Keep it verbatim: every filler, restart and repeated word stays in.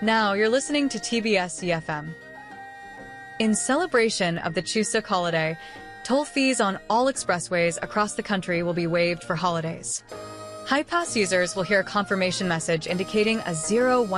Now you're listening to T B S E F M. In celebration of the Chuseok holiday, toll fees on all expressways across the country will be waived for holidays. High Pass users will hear a confirmation message indicating a zero one